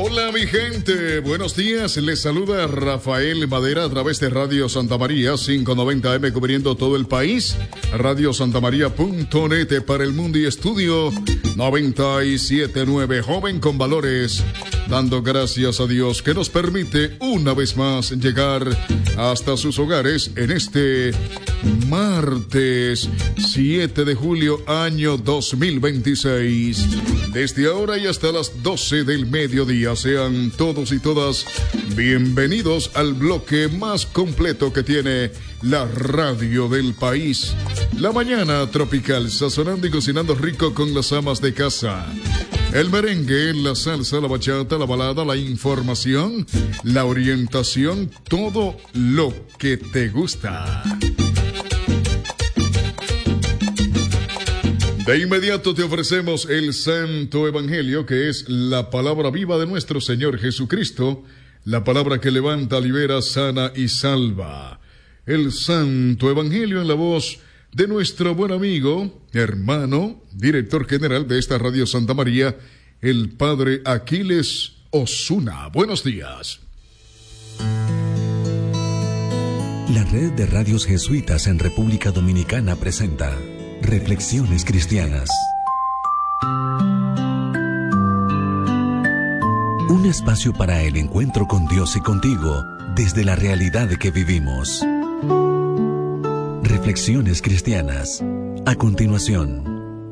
Hola mi gente, buenos días, les saluda Rafael Madera a través de Radio Santa María 590M cubriendo todo el país, radiosantamaria.net para el mundo y estudio 97.9, joven con valores, dando gracias a Dios que nos permite una vez más llegar hasta sus hogares en este martes 7 de julio año 2026. Desde ahora y hasta las 12 del mediodía, sean todos y todas bienvenidos al bloque más completo que tiene la radio del país. La mañana tropical, sazonando y cocinando rico con las amas de casa. El merengue, la salsa, la bachata, la balada, la información, la orientación, todo lo que te gusta. De inmediato te ofrecemos el Santo Evangelio, que es la palabra viva de nuestro Señor Jesucristo, la palabra que levanta, libera, sana y salva. El Santo Evangelio en la voz de nuestro buen amigo, hermano, director general de esta Radio Santa María, el Padre Aquiles Osuna. Buenos días. La red de radios jesuitas en República Dominicana presenta Reflexiones Cristianas. Un espacio para el encuentro con Dios y contigo desde la realidad que vivimos. Reflexiones Cristianas. A continuación.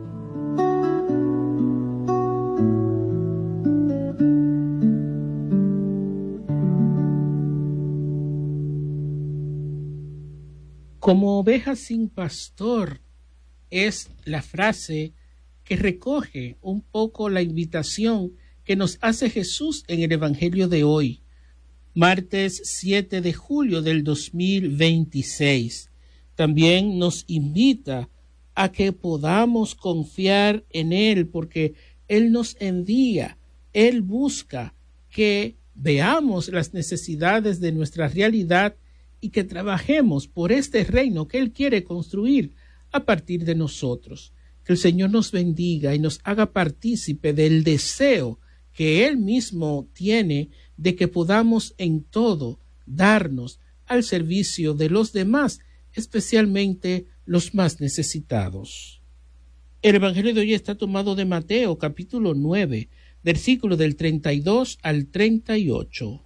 Como ovejas sin pastor es la frase que recoge un poco la invitación que nos hace Jesús en el Evangelio de hoy, martes 7 de julio del 2026. También nos invita a que podamos confiar en Él, porque Él nos envía, Él busca que veamos las necesidades de nuestra realidad y que trabajemos por este reino que Él quiere construir a partir de nosotros. Que el Señor nos bendiga y nos haga partícipe del deseo que Él mismo tiene de que podamos en todo darnos al servicio de los demás, especialmente los más necesitados. El Evangelio de hoy está tomado de Mateo, capítulo 9, versículo del 32 al 38.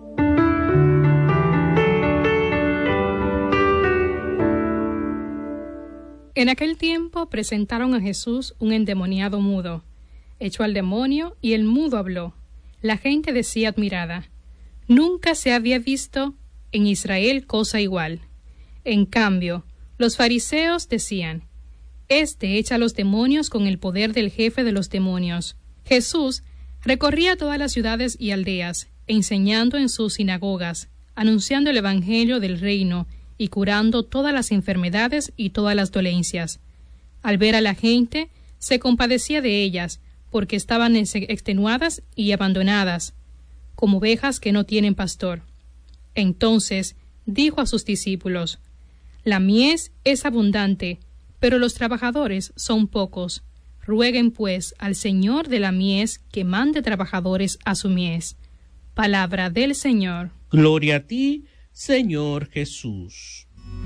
En aquel tiempo presentaron a Jesús un endemoniado mudo. Echó al demonio y el mudo habló. La gente decía admirada: nunca se había visto en Israel cosa igual. En cambio, los fariseos decían: este echa a los demonios con el poder del jefe de los demonios. Jesús recorría todas las ciudades y aldeas, enseñando en sus sinagogas, anunciando el evangelio del reino y curando todas las enfermedades y todas las dolencias. Al ver a la gente, se compadecía de ellas, porque estaban extenuadas y abandonadas, como ovejas que no tienen pastor. Entonces dijo a sus discípulos: la mies es abundante, pero los trabajadores son pocos. Rueguen pues al Señor de la mies que mande trabajadores a su mies. Palabra del Señor. Gloria a ti, Señor Jesús.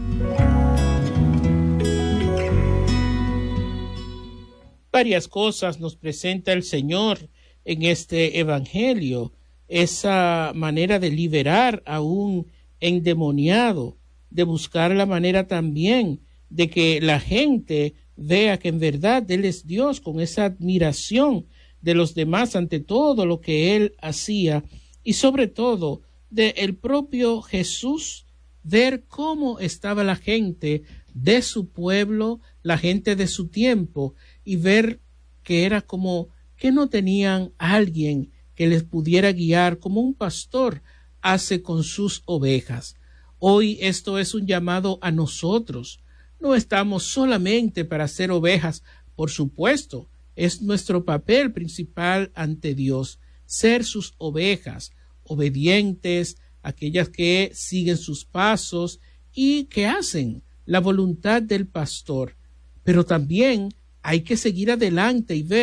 Varias cosas nos presenta el Señor en este Evangelio. Esa manera de liberar a un endemoniado, de buscar la manera también de que la gente vea que en verdad Él es Dios, con esa admiración de los demás ante todo lo que Él hacía, y sobre todo de el propio Jesús, ver cómo estaba la gente de su pueblo, la gente de su tiempo, y ver que era como que no tenían a alguien que les pudiera guiar como un pastor hace con sus ovejas. Hoy esto es un llamado a nosotros. No estamos solamente para ser ovejas, por supuesto, es nuestro papel principal ante Dios, ser sus ovejas, obedientes, aquellas que siguen sus pasos y que hacen la voluntad del pastor. Pero también hay que seguir adelante y ver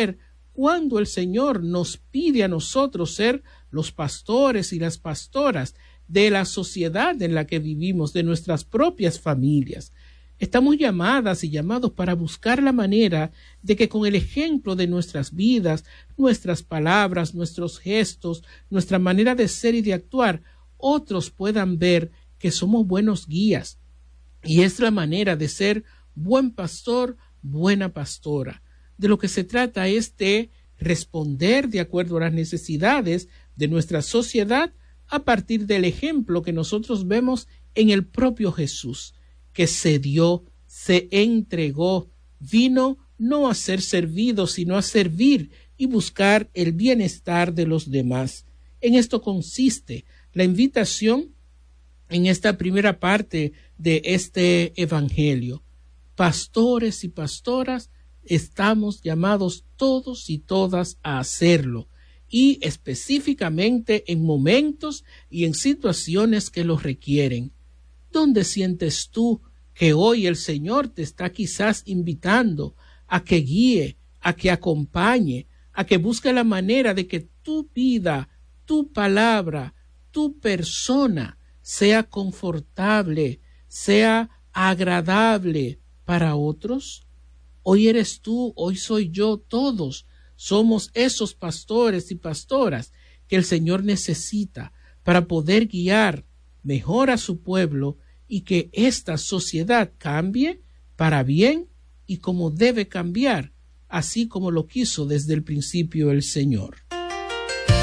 cuando el Señor nos pide a nosotros ser los pastores y las pastoras de la sociedad en la que vivimos, de nuestras propias familias. Estamos llamadas y llamados para buscar la manera de que con el ejemplo de nuestras vidas, nuestras palabras, nuestros gestos, nuestra manera de ser y de actuar, otros puedan ver que somos buenos guías. Y es la manera de ser buen pastor, buena pastora. De lo que se trata es de responder de acuerdo a las necesidades de nuestra sociedad a partir del ejemplo que nosotros vemos en el propio Jesús, que se dio, se entregó, vino no a ser servido, sino a servir y buscar el bienestar de los demás. En esto consiste la invitación en esta primera parte de este evangelio. Pastores y pastoras, estamos llamados todos y todas a hacerlo, y específicamente en momentos y en situaciones que lo requieren. ¿Dónde sientes tú que hoy el Señor te está quizás invitando a que guíe, a que acompañe, a que busque la manera de que tu vida, tu palabra, tu persona sea confortable, sea agradable para otros? Hoy eres tú, hoy soy yo, todos somos esos pastores y pastoras que el Señor necesita para poder guiar mejor a su pueblo y que esta sociedad cambie para bien y como debe cambiar, así como lo quiso desde el principio el Señor.